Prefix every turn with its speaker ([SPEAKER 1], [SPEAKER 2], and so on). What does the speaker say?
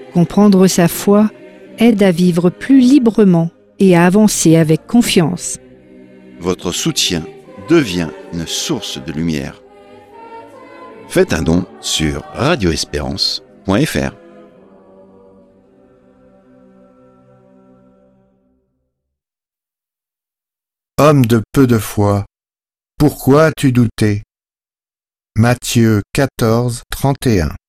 [SPEAKER 1] Comprendre sa foi aide à vivre plus librement et à avancer avec confiance.
[SPEAKER 2] Votre soutien devient une source de lumière. Faites un don sur radioespérance.fr.
[SPEAKER 3] Homme de peu de foi, pourquoi as-tu douté ? Matthieu 14, 31.